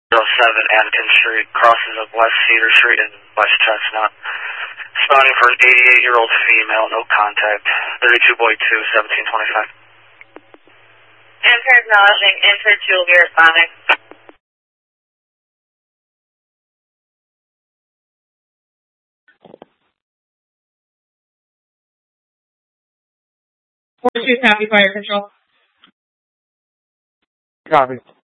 Anakin Street, crosses of West Cedar Street and West Chestnut. Spotting for an 88-year-old female, no contact. 32 Boy 2, 1725. Enter acknowledging, enter 2 will be responding. Copy. Fire Control. Copy.